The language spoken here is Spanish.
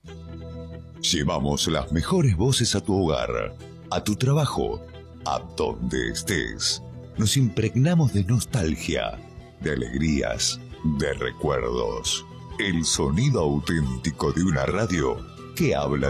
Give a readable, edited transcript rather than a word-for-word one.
Llevamos las mejores voces a tu hogar, a tu trabajo, a donde estés. Nos impregnamos de nostalgia, de alegrías, de recuerdos. El sonido auténtico de una radio que habla